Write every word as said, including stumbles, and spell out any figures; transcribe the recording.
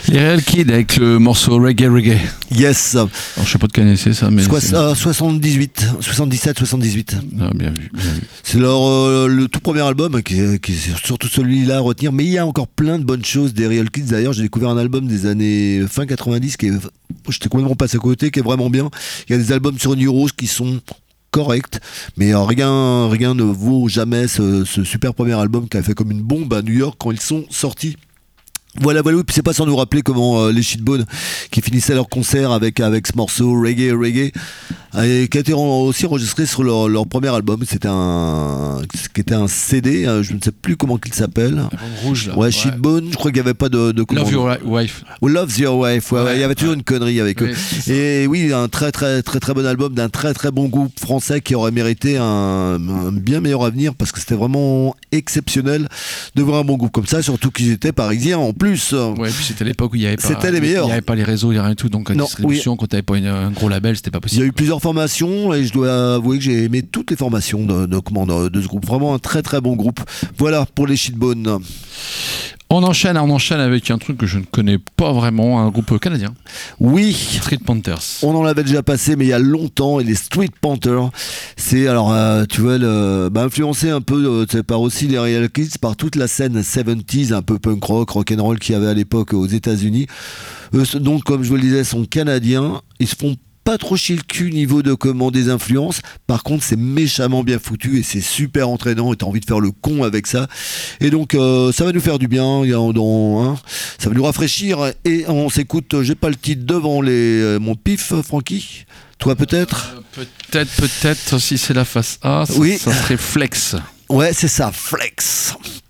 Les Real Kids avec le morceau Reggae Reggae. Yes. Alors, je sais pas de quelle année c'est ça, mais. Sois- c'est... euh, soixante-dix-huit, soixante-dix-sept, soixante-dix-huit. Ah, bien vu, bien vu. C'est leur euh, le tout premier album qui est, qui est surtout celui-là à retenir. Mais il y a encore plein de bonnes choses des Real Kids. D'ailleurs, j'ai découvert un album des années fin quatre-vingt-dix qui est, j'étais complètement passé à côté, qui est vraiment bien. Il y a des albums sur New Rose qui sont corrects, mais euh, rien, rien ne vaut jamais ce, ce super premier album qui a fait comme une bombe à New York quand ils sont sortis. Voilà, voilà, puis c'est pas sans nous rappeler comment euh, les Shitbones qui finissaient leur concert avec, avec ce morceau Reggae Reggae, et qui a été aussi enregistré sur leur, leur premier album. C'était un, qui était un C D, euh, je ne sais plus comment il s'appelle. Rouge là. Ouais, ouais. Shitbone, je crois qu'il n'y avait pas de, de Love Your Wife. Ou Love Your Wife, ouais, ouais, ouais, il y avait toujours ouais. une connerie avec oui, eux. Et oui, un très très très très bon album d'un très très bon groupe français qui aurait mérité un, un bien meilleur avenir, parce que c'était vraiment exceptionnel de voir un bon groupe comme ça, surtout qu'ils étaient parisiens en plus. Ouais, puis c'était l'époque où il n'y avait pas. C'était les meilleurs. Il n'y avait pas les réseaux, il n'y avait rien du tout, donc la Non, distribution, oui. quand tu n'avais pas une, un gros label, c'était pas Il possible. y a eu plusieurs formations et je dois avouer que j'ai aimé toutes les formations de, de, comment, de, de ce groupe. Vraiment un très très bon groupe. Voilà pour les Shitbones. On enchaîne, on enchaîne avec un truc que je ne connais pas vraiment, un groupe canadien. Oui. Street Panthers. On en avait déjà passé, mais il y a longtemps. Et les Street Panthers, c'est alors, euh, tu vois, le, bah, influencé un peu euh, par aussi les Real Kids, par toute la scène soixante-dix, un peu punk rock, rock and roll qu'il y avait à l'époque aux États-Unis. Eux, donc, comme je vous le disais, sont canadiens. Ils se font pas trop chier le cul niveau de comment des influences. Par contre, c'est méchamment bien foutu et c'est super entraînant et t'as envie de faire le con avec ça. Et donc, euh, ça va nous faire du bien. Il y a, dans, hein, ça va nous rafraîchir. Et on s'écoute. J'ai pas le titre devant les, euh, mon pif, Francky. Toi, peut-être. Euh, peut-être, peut-être. Si c'est la face A, ça, oui. ça serait Flex. Ouais, c'est ça, Flex.